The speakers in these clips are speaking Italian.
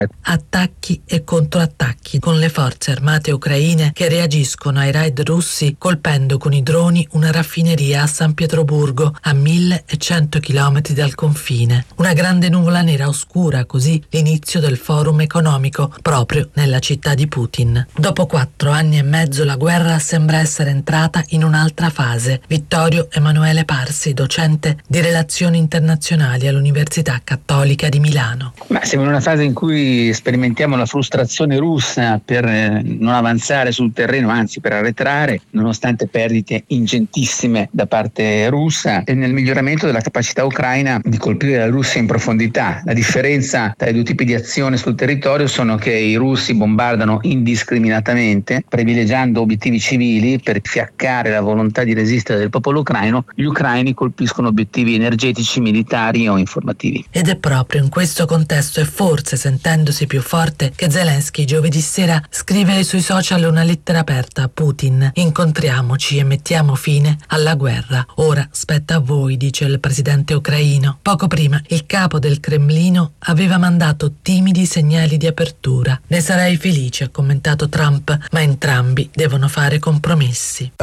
Attacchi e controattacchi con le forze armate ucraine che reagiscono ai raid russi colpendo con i droni una raffineria a San Pietroburgo a 1100 chilometri dal confine. Una grande nuvola nera oscura così l'inizio del forum economico proprio nella città di Putin. Dopo 4 anni e mezzo la guerra sembra essere entrata in un'altra fase. Vittorio Emanuele Parsi, docente di relazioni internazionali all'Università Cattolica di Milano. Ma siamo in una fase in cui sperimentiamo la frustrazione russa per non avanzare sul terreno, anzi per arretrare, nonostante perdite ingentissime da parte russa, e nel miglioramento della capacità ucraina di colpire la Russia in profondità. La differenza tra i due tipi di azione sul territorio sono che i russi bombardano indiscriminatamente, privilegiando obiettivi civili per fiaccare la volontà di resistere del popolo ucraino. Gli ucraini colpiscono obiettivi energetici, militari o informativi. Ed è proprio in questo contesto e forse sentendosi più forte che Zelensky giovedì sera scrive sui social una lettera aperta a Putin: incontriamoci e mettiamo fine alla guerra. Ora spetta a voi, dice il presidente ucraino. Poco prima il capo del Cremlino aveva mandato timidi segnali di apertura. Ne sarei felice, ha commentato Trump, ma entrambi devono fare compromessi.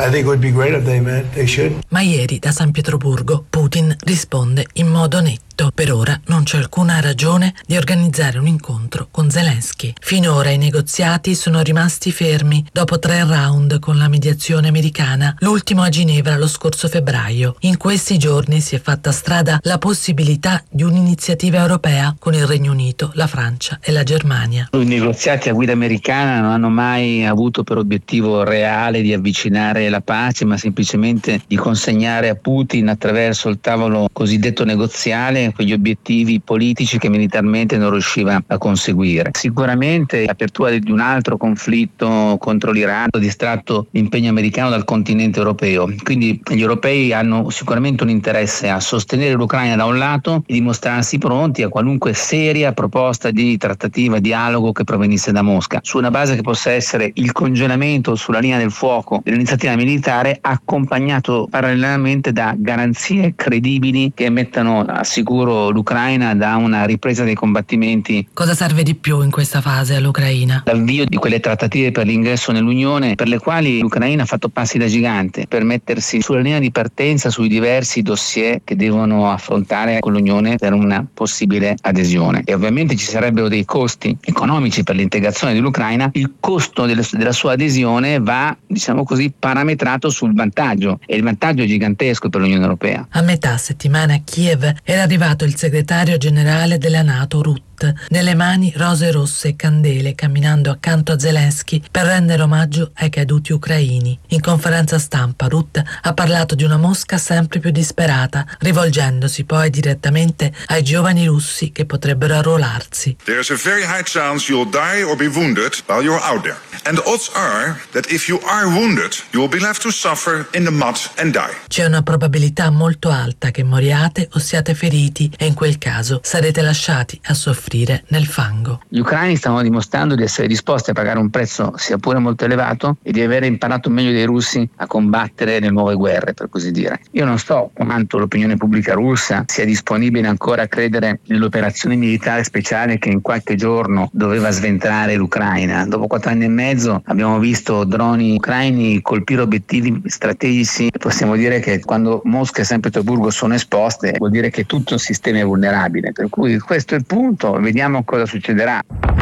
Ma ieri da San Pietroburgo Putin risponde in modo netto: per ora non c'è alcuna ragione di organizzare un incontro con Zelensky. Finora i negoziati sono rimasti fermi dopo 3 round con la mediazione americana, l'ultimo a Ginevra lo scorso febbraio. In questi giorni si è fatta strada la possibilità di un'iniziativa europea con il Regno Unito, la Francia e la Germania. I negoziati a guida americana non hanno mai avuto per obiettivo reale di avvicinare la pace, ma semplicemente di consegnare a Putin attraverso il tavolo cosiddetto negoziale quegli obiettivi politici che militarmente non riusciva a conseguire. Sicuramente l'apertura di un altro conflitto contro l'Iran ha distratto l'impegno americano dal continente europeo, quindi gli europei hanno sicuramente un interesse a sostenere l'Ucraina da un lato e dimostrarsi pronti a qualunque seria proposta di trattativa, dialogo che provenisse da Mosca, su una base che possa essere il congelamento sulla linea del fuoco dell'iniziativa militare, accompagnato parallelamente da garanzie credibili che mettano a sicuro l'Ucraina da una ripresa dei combattimenti. Cosa serve di più in questa fase all'Ucraina? L'avvio di quelle trattative per l'ingresso nell'Unione, per le quali l'Ucraina ha fatto passi da gigante per mettersi sulla linea di partenza sui diversi dossier che devono affrontare con l'Unione per una possibile adesione. E ovviamente ci sarebbero dei costi economici per l'integrazione dell'Ucraina. Il costo della sua adesione va, diciamo così, parametrato sul vantaggio, e il vantaggio è gigantesco per l'Unione Europea. A metà settimana a Kiev era arrivato il segretario generale della NATO Rutte, nelle mani rose rosse e candele, camminando accanto a Zelensky per rendere omaggio ai caduti ucraini. In conferenza stampa Rutte ha parlato di una Mosca sempre più disperata, rivolgendosi poi direttamente ai giovani russi che potrebbero arruolarsi. There is a very high chance you'll die or be wounded while you're out there. And the odds are that if you are wounded, you will be left to suffer in the mud and die. C'è una probabilità molto alta che moriate o siate feriti e in quel caso sarete lasciati a soffrire nel fango. Gli ucraini stanno dimostrando di essere disposti a pagare un prezzo sia pure molto elevato e di aver imparato meglio dei russi a combattere le nuove guerre, per così dire. Io non so quanto l'opinione pubblica russa sia disponibile ancora a credere nell'operazione militare speciale che in qualche giorno doveva sventrare l'Ucraina. Dopo 4 anni e mezzo abbiamo visto droni ucraini colpire obiettivi strategici e possiamo dire che quando Mosca e San Pietroburgo sono esposte vuol dire che tutto il sistema è vulnerabile, per cui questo è il punto. Vediamo cosa succederà.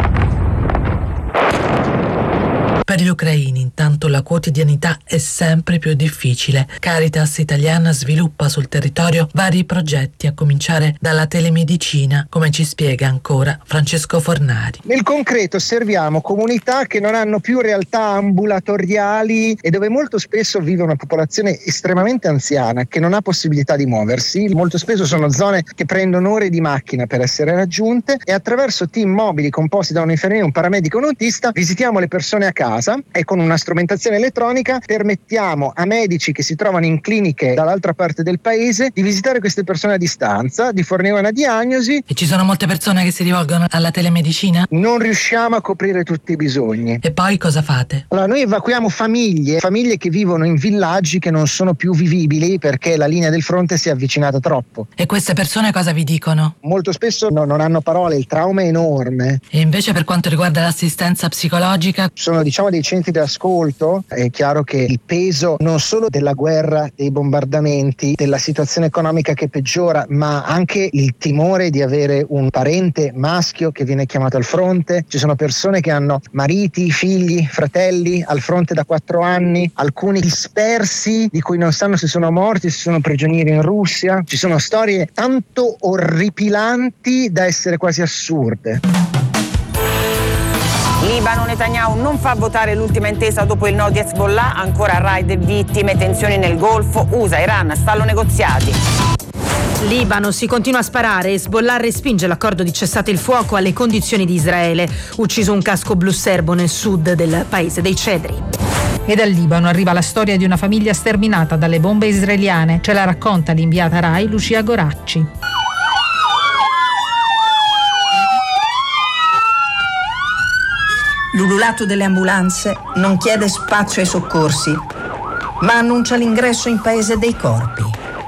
Per gli ucraini intanto la quotidianità è sempre più difficile. Caritas Italiana sviluppa sul territorio vari progetti, a cominciare dalla telemedicina, come ci spiega ancora Francesco Fornari. Nel concreto serviamo comunità che non hanno più realtà ambulatoriali e dove molto spesso vive una popolazione estremamente anziana che non ha possibilità di muoversi. Molto spesso sono zone che prendono ore di macchina per essere raggiunte, e attraverso team mobili composti da un infermiere, un paramedico, un autista visitiamo le persone a casa casa e con una strumentazione elettronica permettiamo a medici che si trovano in cliniche dall'altra parte del paese di visitare queste persone a distanza, di fornire una diagnosi. E ci sono molte persone che si rivolgono alla telemedicina? Non riusciamo a coprire tutti i bisogni. E poi cosa fate? Allora, noi evacuiamo famiglie che vivono in villaggi che non sono più vivibili perché la linea del fronte si è avvicinata troppo. E queste persone cosa vi dicono? Molto spesso non hanno parole, il trauma è enorme. E invece per quanto riguarda l'assistenza psicologica? Sono dei centri di ascolto. È chiaro che il peso non solo della guerra, dei bombardamenti, della situazione economica che peggiora, ma anche il timore di avere un parente maschio che viene chiamato al fronte. Ci sono persone che hanno mariti, figli, fratelli al fronte da 4 anni, alcuni dispersi di cui non sanno se sono morti, se sono prigionieri in Russia. Ci sono storie tanto orripilanti da essere quasi assurde. Libano, Netanyahu non fa votare l'ultima intesa dopo il no di Hezbollah, ancora raid, vittime, tensioni nel Golfo, USA, Iran, stallo negoziati. Libano, si continua a sparare. Hezbollah respinge l'accordo di cessate il fuoco alle condizioni di Israele. Ucciso un casco blu serbo nel sud del paese dei Cedri. E dal Libano arriva la storia di una famiglia sterminata dalle bombe israeliane. Ce la racconta l'inviata Rai Lucia Goracci. L'ululato delle ambulanze non chiede spazio ai soccorsi, ma annuncia l'ingresso in paese dei corpi.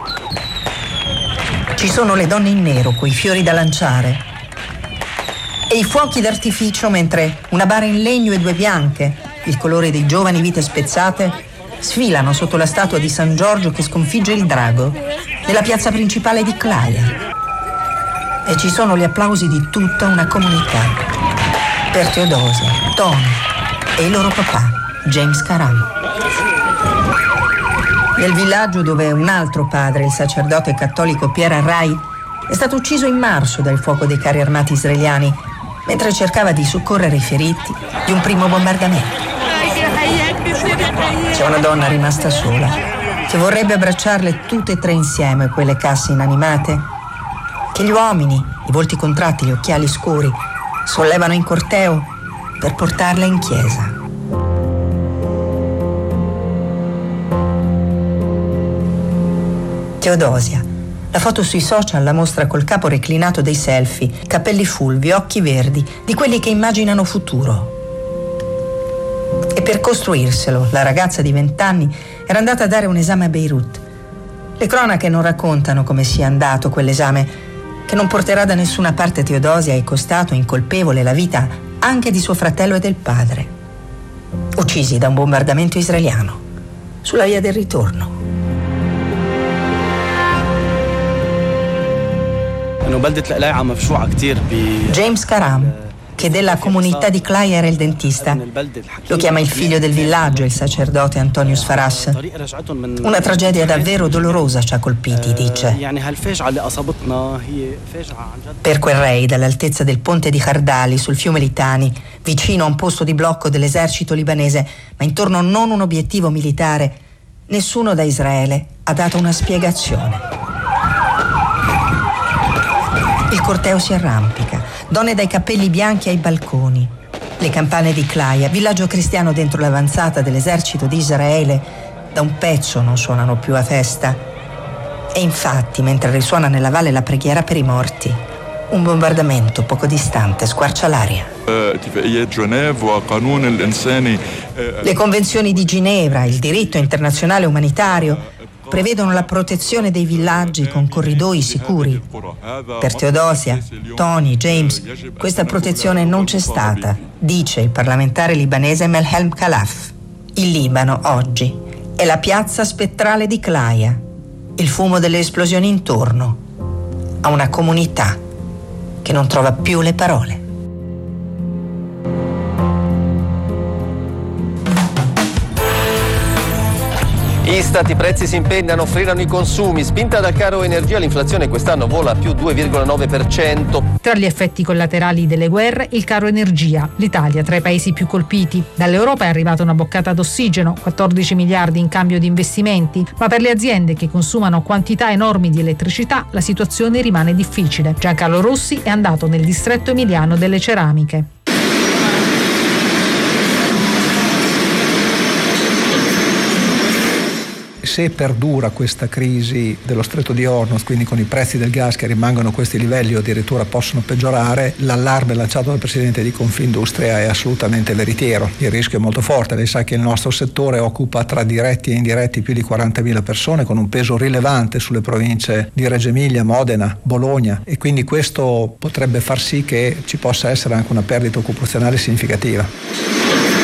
Ci sono le donne in nero coi fiori da lanciare e i fuochi d'artificio mentre una bara in legno e 2 bianche, il colore dei giovani vite spezzate, sfilano sotto la statua di San Giorgio che sconfigge il drago nella piazza principale di Claia. E ci sono gli applausi di tutta una comunità per Teodosia, Tony e il loro papà, James Karam. Nel villaggio dove un altro padre, il sacerdote cattolico Pierre Arrai, è stato ucciso in marzo dal fuoco dei carri armati israeliani mentre cercava di soccorrere i feriti di un primo bombardamento. C'è una donna rimasta sola che vorrebbe abbracciarle tutte e 3 insieme, quelle casse inanimate che gli uomini, i volti contratti, gli occhiali scuri, sollevano in corteo per portarla in chiesa. Teodosia. La foto sui social la mostra col capo reclinato dei selfie, capelli fulvi, occhi verdi, di quelli che immaginano futuro. E per costruirselo, la ragazza di 20 anni era andata a dare un esame a Beirut. Le cronache non raccontano come sia andato quell'esame, che non porterà da nessuna parte Teodosia e costato incolpevole la vita anche di suo fratello e del padre, uccisi da un bombardamento israeliano sulla via del ritorno. James Karam, che della comunità di Claia era il dentista, lo chiama il figlio del villaggio, il sacerdote Antonius Faras. Una tragedia davvero dolorosa ci ha colpiti, dice. Per quel raid all'altezza del ponte di Kardali sul fiume Litani, vicino a un posto di blocco dell'esercito libanese, ma intorno non un obiettivo militare, nessuno da Israele ha dato una spiegazione. Il corteo si arrampica, donne dai capelli bianchi ai balconi. Le campane di Claia, villaggio cristiano dentro l'avanzata dell'esercito di Israele, da un pezzo non suonano più a festa. E infatti, mentre risuona nella valle la preghiera per i morti, un bombardamento poco distante squarcia l'aria. Le convenzioni di Ginevra, il diritto internazionale umanitario prevedono la protezione dei villaggi con corridoi sicuri. Per Teodosia, Tony, James, questa protezione non c'è stata, dice il parlamentare libanese Melhem Khalaf. Il Libano, oggi, è la piazza spettrale di Claia, il fumo delle esplosioni intorno, a una comunità che non trova più le parole. Istat, i prezzi si impegnano, frenano i consumi, spinta dal caro energia, l'inflazione quest'anno vola a più 2,9%. Tra gli effetti collaterali delle guerre, il caro energia. L'Italia tra i paesi più colpiti. Dall'Europa è arrivata una boccata d'ossigeno, 14 miliardi in cambio di investimenti, ma per le aziende che consumano quantità enormi di elettricità la situazione rimane difficile. Giancarlo Rossi è andato nel distretto emiliano delle ceramiche. Se perdura questa crisi dello Stretto di Hormuz, quindi con i prezzi del gas che rimangono a questi livelli o addirittura possono peggiorare, l'allarme lanciato dal presidente di Confindustria è assolutamente veritiero. Il rischio è molto forte. Lei sa che il nostro settore occupa tra diretti e indiretti più di 40.000 persone, con un peso rilevante sulle province di Reggio Emilia, Modena, Bologna, e quindi questo potrebbe far sì che ci possa essere anche una perdita occupazionale significativa.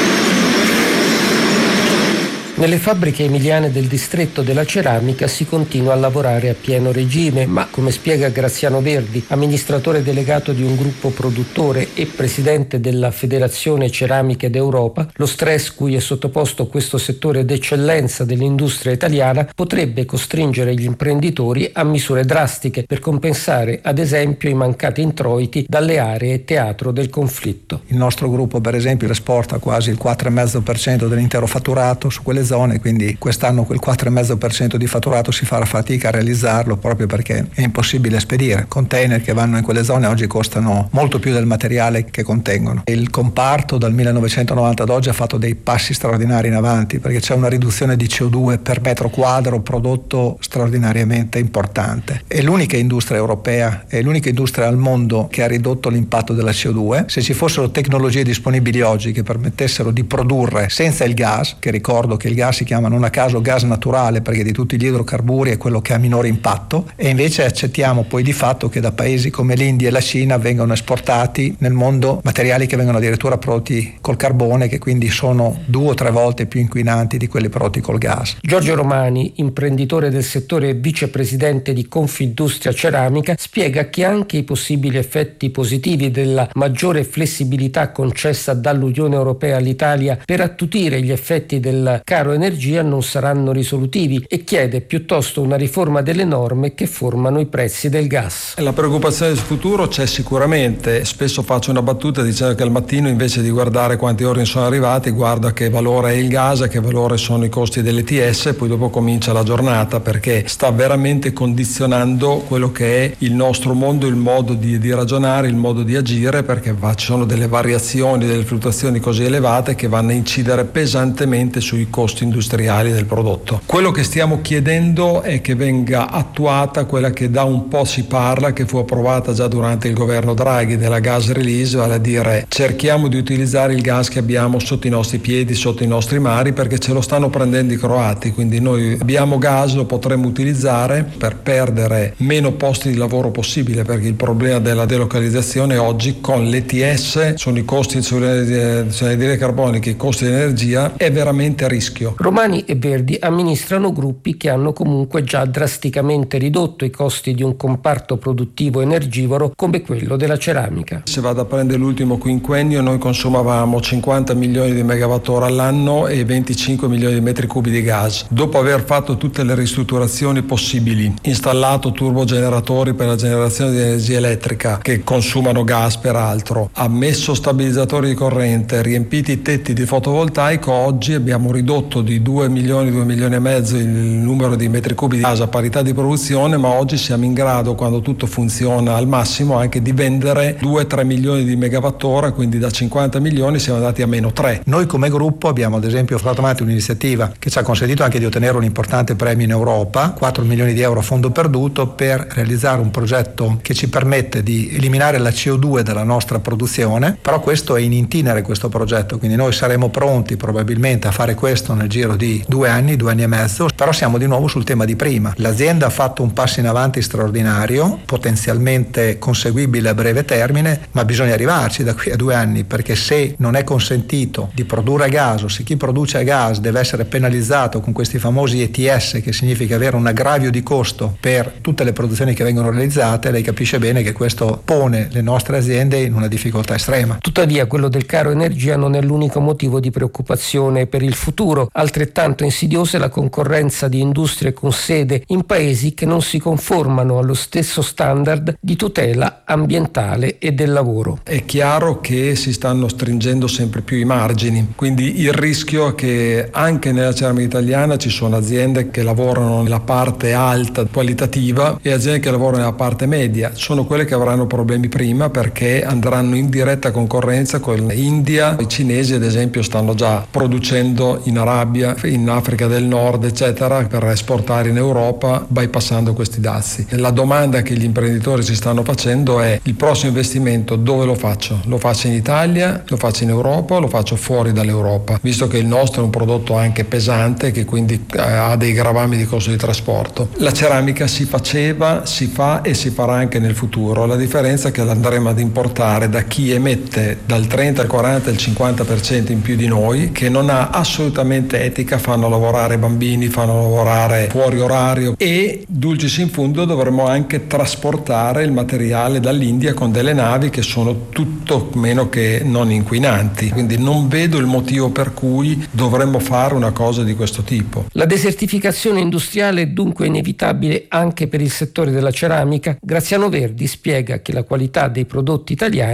Nelle fabbriche emiliane del distretto della ceramica si continua a lavorare a pieno regime, ma come spiega Graziano Verdi, amministratore delegato di un gruppo produttore e presidente della Federazione Ceramiche d'Europa, lo stress cui è sottoposto questo settore d'eccellenza dell'industria italiana potrebbe costringere gli imprenditori a misure drastiche per compensare ad esempio i mancati introiti dalle aree teatro del conflitto. Il nostro gruppo per esempio esporta quasi il 4,5% dell'intero fatturato su quelle zone, quindi quest'anno quel 4,5% di fatturato si farà fatica a realizzarlo proprio perché è impossibile spedire. Container che vanno in quelle zone oggi costano molto più del materiale che contengono. Il comparto dal 1990 ad oggi ha fatto dei passi straordinari in avanti perché c'è una riduzione di CO2 per metro quadro prodotto straordinariamente importante. È l'unica industria europea, è l'unica industria al mondo che ha ridotto l'impatto della CO2. Se ci fossero tecnologie disponibili oggi che permettessero di produrre senza il gas, che ricordo che il gas si chiama non a caso gas naturale perché di tutti gli idrocarburi è quello che ha minore impatto, e invece accettiamo poi di fatto che da paesi come l'India e la Cina vengano esportati nel mondo materiali che vengono addirittura prodotti col carbone, che quindi sono 2 o 3 volte più inquinanti di quelli prodotti col gas. Giorgio Romani, imprenditore del settore e vicepresidente di Confindustria Ceramica, spiega che anche i possibili effetti positivi della maggiore flessibilità concessa dall'Unione Europea all'Italia per attutire gli effetti del caro energia non saranno risolutivi e chiede piuttosto una riforma delle norme che formano i prezzi del gas. La preoccupazione sul futuro c'è sicuramente. Spesso faccio una battuta dicendo che al mattino invece di guardare quanti ordini sono arrivati guarda che valore è il gas e che valore sono i costi dell'ETS, e poi dopo comincia la giornata, perché sta veramente condizionando quello che è il nostro mondo, il modo di ragionare, il modo di agire, perché ci sono delle variazioni, delle fluttuazioni così elevate che vanno a incidere pesantemente sui costi industriali del prodotto. Quello che stiamo chiedendo è che venga attuata quella che da un po' si parla, che fu approvata già durante il governo Draghi, della gas release, vale a dire cerchiamo di utilizzare il gas che abbiamo sotto i nostri piedi, sotto i nostri mari, perché ce lo stanno prendendo i croati, quindi noi abbiamo gas, lo potremmo utilizzare per perdere meno posti di lavoro possibile, perché il problema della delocalizzazione oggi con l'ETS sono i costi sulle anidride carboniche, i costi di energia, è veramente a rischio. Romani e Verdi amministrano gruppi che hanno comunque già drasticamente ridotto i costi di un comparto produttivo energivoro come quello della ceramica. Se vado a prendere l'ultimo quinquennio, noi consumavamo 50 milioni di megawattora all'anno e 25 milioni di metri cubi di gas. Dopo aver fatto tutte le ristrutturazioni possibili, installato turbogeneratori per la generazione di energia elettrica che consumano gas peraltro, ammesso stabilizzatori di corrente, riempiti i tetti di fotovoltaico, oggi abbiamo ridotto di 2 milioni e mezzo il numero di metri cubi di gas a parità di produzione, ma oggi siamo in grado, quando tutto funziona al massimo, anche di vendere 2-3 milioni di megawattora, quindi da 50 milioni siamo andati a meno 3. Noi come gruppo abbiamo ad esempio fatto avanti un'iniziativa che ci ha consentito anche di ottenere un importante premio in Europa, 4 milioni di euro a fondo perduto, per realizzare un progetto che ci permette di eliminare la CO2 dalla nostra produzione, però questo è in itinere questo progetto, quindi noi saremo pronti probabilmente a fare questo nel giro di 2 anni e mezzo, però siamo di nuovo sul tema di prima. L'azienda ha fatto un passo in avanti straordinario, potenzialmente conseguibile a breve termine, ma bisogna arrivarci da qui a 2 anni, perché se non è consentito di produrre gas, o se chi produce gas deve essere penalizzato con questi famosi ETS, che significa avere un aggravio di costo per tutte le produzioni che vengono realizzate, lei capisce bene che questo pone le nostre aziende in una difficoltà estrema. Tuttavia quello del caro energia non è l'unico motivo di preoccupazione per il futuro. Altrettanto insidiosa è la concorrenza di industrie con sede in paesi che non si conformano allo stesso standard di tutela ambientale e del lavoro. È chiaro che si stanno stringendo sempre più i margini, quindi il rischio è che anche nella ceramica italiana ci sono aziende che lavorano nella parte alta qualitativa e aziende che lavorano nella parte media. Sono quelle che avranno problemi prima, perché andranno in diretta concorrenza con l'India. I cinesi ad esempio stanno già producendo in Arabia Arabia, in Africa del Nord, eccetera, per esportare in Europa bypassando questi dazi. La domanda che gli imprenditori si stanno facendo è: il prossimo investimento dove lo faccio? Lo faccio in Italia, lo faccio in Europa o lo faccio fuori dall'Europa? Visto che il nostro è un prodotto anche pesante, che quindi ha dei gravami di costo di trasporto. La ceramica si faceva, si fa e si farà anche nel futuro. La differenza è che andremo ad importare da chi emette dal 30 al 40 al 50% in più di noi, che non ha assolutamente etica, fanno lavorare bambini, fanno lavorare fuori orario, e dulcis in fundo dovremo anche trasportare il materiale dall'India con delle navi che sono tutto meno che non inquinanti. Quindi non vedo il motivo per cui dovremmo fare una cosa di questo tipo. La desertificazione industriale è dunque inevitabile anche per il settore della ceramica. Graziano Verdi spiega che la qualità dei prodotti italiani